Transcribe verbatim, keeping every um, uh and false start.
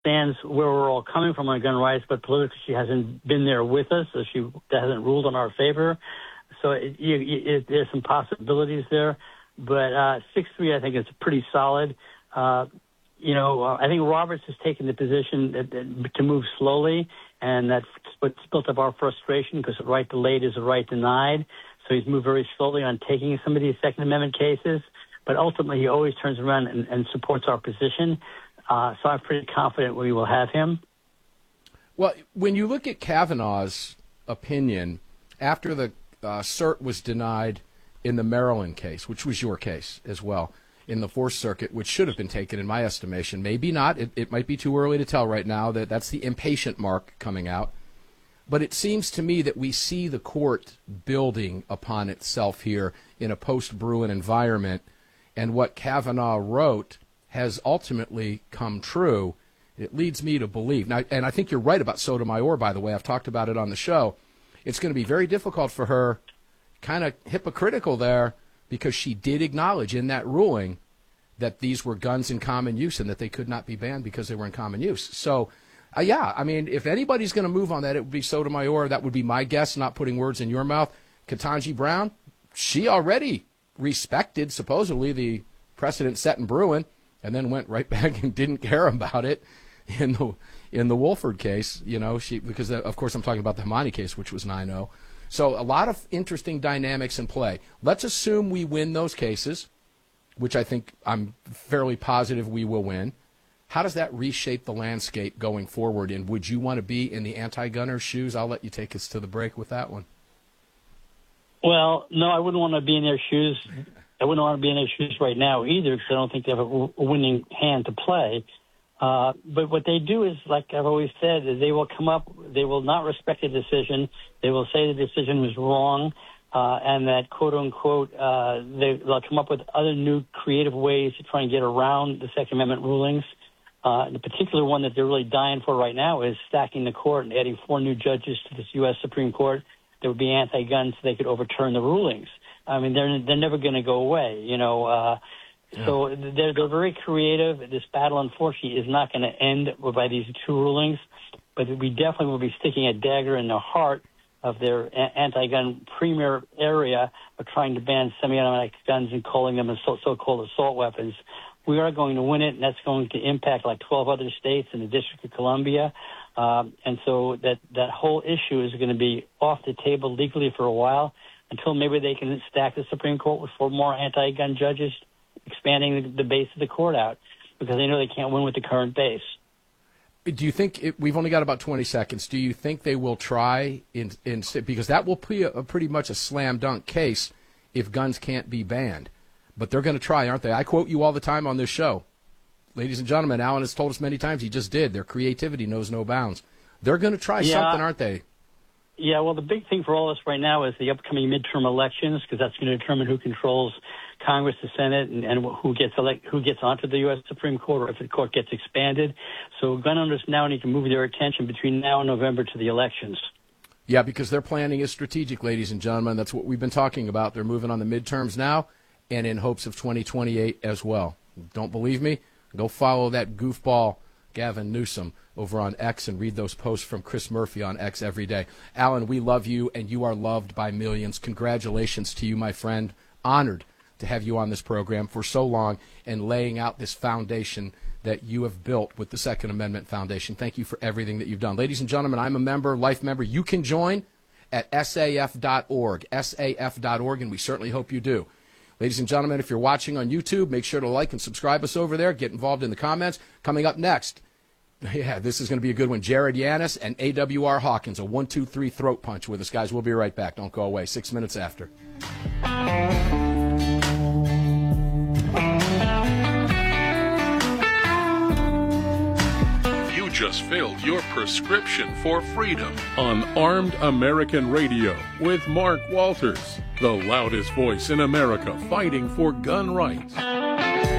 understands where we're all coming from on gun rights, but politically she hasn't been there with us, so she hasn't ruled in our favor. So it, you, it, there's some possibilities there. But uh, six three, I think, is pretty solid. Uh, you know, uh, I think Roberts has taken the position that, that, to move slowly, and that's what's built up our frustration because the right delayed is a right denied. So he's moved very slowly on taking some of these Second Amendment cases. But ultimately, he always turns around and, and supports our position. Uh, so I'm pretty confident we will have him. Well, when you look at Kavanaugh's opinion after the uh, cert was denied in the Maryland case, which was your case as well, in the Fourth Circuit, which should have been taken in my estimation. Maybe not. It, it might be too early to tell right now. That That's the impatient mark coming out. But it seems to me that we see the court building upon itself here in a post-Bruen environment, and what Kavanaugh wrote has ultimately come true. It leads me to believe. Now, and I think you're right about Sotomayor, by the way. I've talked about it on the show. It's going to be very difficult for her, kind of hypocritical there, because she did acknowledge in that ruling that these were guns in common use and that they could not be banned because they were in common use. So, uh, yeah, I mean, if anybody's going to move on that, it would be Sotomayor. That would be my guess, not putting words in your mouth. Ketanji Brown, she already respected, supposedly, the precedent set in Bruen, and then went right back and didn't care about it in the in the Wolford case, you know, she because, of course, I'm talking about the Hamani case, which was nine oh. So a lot of interesting dynamics in play. Let's assume we win those cases, which I think I'm fairly positive we will win. How does that reshape the landscape going forward, and would you want to be in the anti-gunner's shoes? I'll let you take us to the break with that one. Well, no, I wouldn't want to be in their shoes. I wouldn't want to be in their shoes right now either, because I don't think they have a, a winning hand to play. Uh, but what they do is, like I've always said, is they will come up, they will not respect the decision. They will say the decision was wrong, uh, and that, quote unquote, uh, they, they'll come up with other new creative ways to try and get around the Second Amendment rulings. Uh, the particular one that they're really dying for right now is stacking the court and adding four new judges to this U S Supreme Court that would be anti-gun so they could overturn the rulings. I mean, they're they're never going to go away, you know. Uh, yeah. So they're they're very creative. This battle, unfortunately, is not going to end by these two rulings, but we definitely will be sticking a dagger in the heart of their a- anti-gun premier area of trying to ban semi-automatic guns and calling them so- so-called assault weapons. We are going to win it, and that's going to impact like twelve other states and the District of Columbia. Um, and so that, that whole issue is going to be off the table legally for a while until maybe they can stack the Supreme Court with four more anti-gun judges, expanding the, the base of the court out, because they know they can't win with the current base. Do you think it, we've only got about twenty seconds? Do you think they will try in, in because that will be a, a pretty much a slam dunk case if guns can't be banned? But they're going to try, aren't they? I quote you all the time on this show. Ladies and gentlemen, Alan has told us many times he just did. Their creativity knows no bounds. They're going to try yeah. something, aren't they? Yeah, well, the big thing for all of us right now is the upcoming midterm elections, because that's going to determine who controls Congress, the Senate, and, and who gets elect, who gets onto the U S Supreme Court, or if the court gets expanded. So gun owners now need to move their attention between now and November to the elections. Yeah, because their planning is strategic, ladies and gentlemen. That's what we've been talking about. They're moving on the midterms now and in hopes of twenty twenty-eight as well. Don't believe me? Go follow that goofball Gavin Newsom over on X and read those posts from Chris Murphy on X every day. Alan, we love you, and you are loved by millions. Congratulations to you, my friend. Honored to have you on this program for so long and laying out this foundation that you have built with the Second Amendment Foundation. Thank you for everything that you've done. Ladies and gentlemen, I'm a member, life member. You can join at S A F dot org, S A F dot org, and we certainly hope you do. Ladies and gentlemen, if you're watching on YouTube, make sure to like and subscribe us over there. Get involved in the comments. Coming up next, yeah, this is going to be a good one. Jared Yanis and A W R Hawkins, a one two three throat punch with us, guys. We'll be right back. Don't go away. Six minutes after. You just filled your prescription for freedom on Armed American Radio with Mark Walters, the loudest voice in America fighting for gun rights.